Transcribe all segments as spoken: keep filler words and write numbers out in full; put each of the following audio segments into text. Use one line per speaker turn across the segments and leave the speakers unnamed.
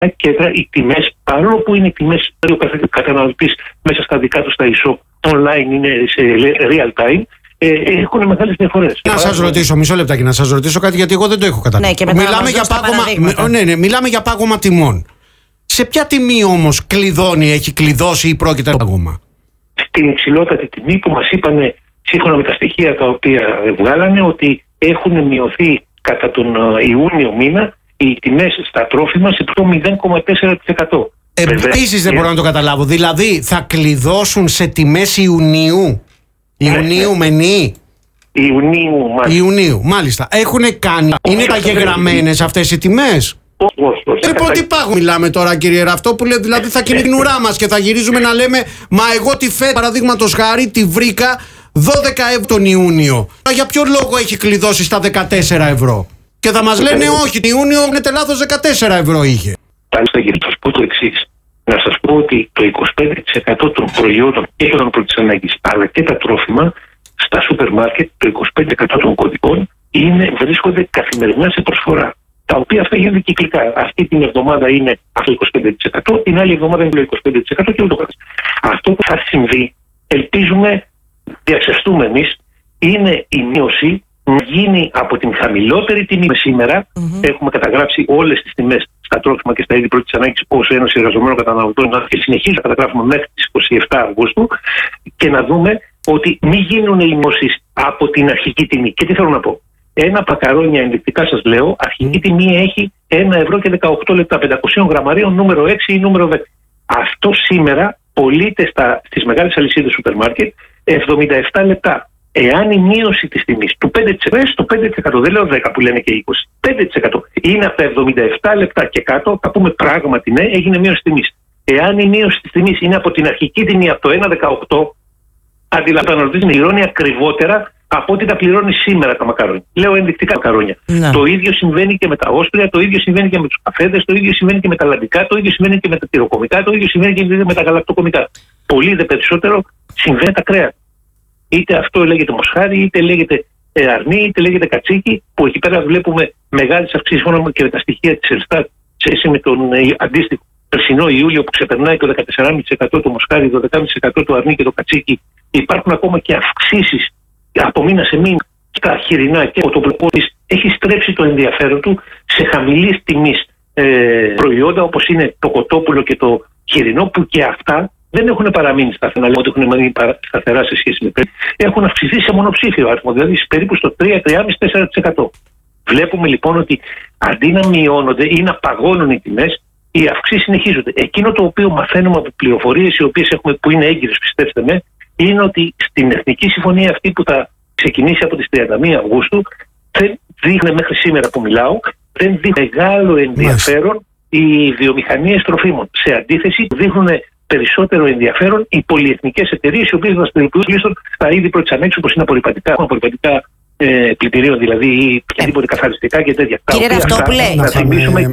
κέντρα οι τιμές, παρόλο που είναι οι τιμές ο καταναλωτής μέσα στα δικά του στα e-shop online, είναι σε real time, ε, έχουν μεγάλες διαφορές.
Να σας ρωτήσω, μισό λεπτάκι, να σας ρωτήσω κάτι, γιατί εγώ δεν το έχω καταλάβει.
Ναι,
μιλάμε, για πάγωμα, ναι, ναι, μιλάμε για πάγωμα τιμών. Σε ποια τιμή όμως κλειδώνει, έχει κλειδώσει ή πρόκειται πάγωμα?
Στην υψηλότατη τιμή που μας είπανε, σύμφωνα με τα στοιχεία τα οποία βγάλανε, ότι έχουν μειωθεί κατά τον Ιούνιο μήνα οι τιμές στα τρόφιμα σε το μηδέν κόμμα τέσσερα τοις εκατό.
Επίσης δεν μπορώ να το καταλάβω. Δηλαδή θα κλειδώσουν σε τιμές Ιουνίου. Ιουνίου με νη.
Ιουνίου, μάλιστα.
Ιουνίου, μάλιστα. Έχουν κάνει. Είναι καταγεγραμμένες αυτές οι τιμές?
Όχι, όχι.
Λοιπόν, τι πάγω μιλάμε τώρα, κύριε Ραυτόπουλε? Δηλαδή θα κινεί την ουρά μας και θα γυρίζουμε να λέμε, μα εγώ τη φέτα, παραδείγματος χάρη, τη βρήκα δώδεκα ευρώ τον Ιούνιο. Για ποιο λόγο έχει κλειδώσει στα δεκατέσσερα ευρώ? Και θα μας λένε όχι, Ιούνιο είναι λάθος, δεκατέσσερα ευρώ είχε.
Μάλιστα, για να σας πω το εξής. Να σας πω ότι το είκοσι πέντε τοις εκατό των προϊόντων και των πρώτης ανάγκης, αλλά και τα τρόφιμα, στα σούπερ μάρκετ, το είκοσι πέντε τοις εκατό των κωδικών είναι, βρίσκονται καθημερινά σε προσφορά. Τα οποία αυτά γίνονται κυκλικά. Αυτή την εβδομάδα είναι αυτό το είκοσι πέντε τοις εκατό, την άλλη εβδομάδα είναι το είκοσι πέντε τοις εκατό και ούτω καθεξής. Αυτό που θα συμβεί, ελπίζουμε, διαξεστούμε εμείς, είναι η μείωση να γίνει από την χαμηλότερη τιμή σήμερα. Mm-hmm. Έχουμε καταγράψει όλες τις τιμές στα τρόφιμα και στα είδη πρώτης ανάγκης ως Ένωση Εργαζομένων Καταναλωτών και συνεχίζουμε να καταγράφουμε μέχρι τις είκοσι επτά Αυγούστου και να δούμε ότι μην γίνουν οι μειώσεις από την αρχική τιμή. Και τι θέλω να πω. Ένα πακαρόνια, ενδεικτικά σας λέω, αρχική mm. τιμή έχει ένα ευρώ και δεκαοκτώ λεπτά, πεντακόσια γραμμαρίων, νούμερο έξι ή νούμερο δέκα. Αυτό σήμερα πωλείται στα, στις μεγάλες αλυσίδες σούπερ μάρκετ εβδομήντα επτά λεπτά. Εάν η μείωση της τιμής του πέντε τοις εκατό, το πέντε τοις εκατό, δεν λέω δέκα που λένε και είκοσι, πέντε τοις εκατό είναι από τα εβδομήντα επτά λεπτά και κάτω, θα πούμε πράγματι ναι, έγινε μείωση τιμής. Εάν η μείωση της τιμής είναι από την αρχική τιμή, από το ένα δεκαοκτώ, αντιλαμβάνονται με ηρώνια ακριβότερα από ό,τι τα πληρώνει σήμερα τα μακαρόνια. Λέω ενδεικτικά μακαρόνια. Να. Το ίδιο συμβαίνει και με τα όσπρια, το ίδιο συμβαίνει και με τους καφέδες, το ίδιο συμβαίνει και με τα λαντικά, το ίδιο συμβαίνει και με τα τυροκομικά, το ίδιο συμβαίνει και με τα γαλακτοκομικά. Πολύ δε περισσότερο συμβαίνει τα κρέα. Είτε αυτό λέγεται μοσχάρι, είτε λέγεται αρνί, είτε λέγεται κατσίκι, που εκεί πέρα βλέπουμε μεγάλες αυξήσεις και με τα στοιχεία της Ελστάτ σε σχέση με τον αντίστοιχο περσινό Ιούλιο που ξεπερνάει το δεκατέσσερα κόμμα πέντε τοις εκατό το μοσχάρι, το δέκα κόμμα πέντε τοις εκατό το αρνί και το κατσίκι. Υπάρχουν ακόμα και αυξήσεις από μήνα σε μήνα στα χοιρινά και ο τοπλοκότης έχει στρέψει το ενδιαφέρον του σε χαμηλής τιμής ε, προϊόντα όπως είναι το κοτόπουλο και το χοιρινό, που και αυτά δεν έχουν παραμείνει σταθερά, ότι έχουν μείνει σταθερά σε σχέση με πριν. Έχουν αυξηθεί σε μονοψήφιο αριθμό, δηλαδή περίπου στο τρία, τρία κόμμα πέντε με τέσσερα τοις εκατό. Βλέπουμε λοιπόν ότι αντί να μειώνονται ή να παγώνουν οι τιμές, οι αυξήσεις συνεχίζονται. Εκείνο το οποίο μαθαίνουμε από πληροφορίες οι οποίες έχουμε, που είναι έγκυρες, πιστέψτε με, είναι ότι στην Εθνική Συμφωνία αυτή που θα ξεκινήσει από τις τριάντα μία Αυγούστου, δεν δείχνει μέχρι σήμερα που μιλάω, δεν δείχνει μεγάλο ενδιαφέρον οι βιομηχανίες τροφίμων. Σε αντίθεση, δείχνουν περισσότερο ενδιαφέρον οι πολυεθνικές εταιρείες, οι οποίες δραστηριοποιούνται στα είδη πρώτης ανάγκης, όπως είναι απορρυπαντικά, απορρυπαντικά ε, πλυντηρίων, δηλαδή ή οποιαδήποτε καθαριστικά και τέτοια.
Κύριε Ραυτόπουλε,
να θυμίσουμε.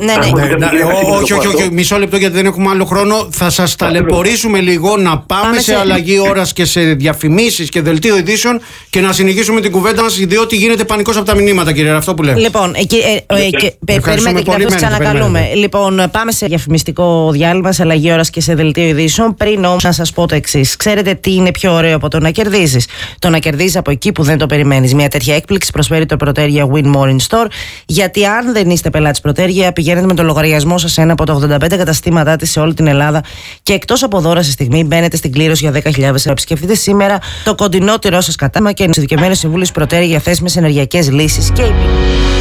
Όχι, όχι, όχι, μισό λεπτό γιατί δεν έχουμε άλλο χρόνο. Θα σας ταλαιπωρήσουμε λίγο να πάμε σε αλλαγή ώρας και σε διαφημίσεις και δελτίο ειδήσεων και να συνεχίσουμε την κουβέντα μας, διότι γίνεται πανικός από τα μηνύματα, κύριε Ραυτόπουλε.
Λοιπόν, περιμένετε και να ξανακαλούμε. Λοιπόν, πάμε σε διαφημιστικό διάλειμμα, σε αλλαγή ώρας και σε δελτίο ειδήσεων. Πριν όμως να σας πω το εξής. Ξέρετε τι είναι πιο ωραίο από το να κερδίζεις? Το να κερδίζεις από εκεί που δεν το περιμένεις. Μια τέτοια έκπληξη προσφέρει το Protergia Win More in Store. Γιατί αν δεν είστε πελάτης Protergia, πηγαίνετε με το λογαριασμό σας σε ένα από τα ογδόντα πέντε καταστήματά της σε όλη την Ελλάδα και εκτός από δώρα στη στιγμή μπαίνετε στην κλήρωση για δέκα χιλιάδες ευρώ. Επισκεφτείτε σήμερα το κοντινότερό σας κατάστημα και εξειδικευμένες συμβούλες Protergia για θέσιμες ενεργειακές λύσεις και